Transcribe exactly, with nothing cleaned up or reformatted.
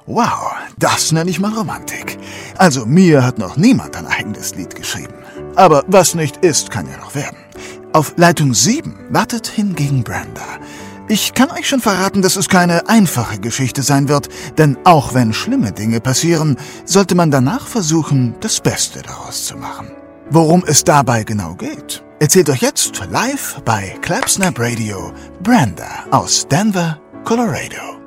Wow, das nenne ich mal Romantik. Also mir hat noch niemand ein eigenes Lied geschrieben. Aber was nicht ist, kann ja noch werden. Auf Leitung sieben wartet hingegen Brenda. Ich kann euch schon verraten, dass es keine einfache Geschichte sein wird, denn auch wenn schlimme Dinge passieren, sollte man danach versuchen, das Beste daraus zu machen. Worum es dabei genau geht, erzählt euch jetzt live bei Clapsnap Radio Brenda aus Denver, Colorado.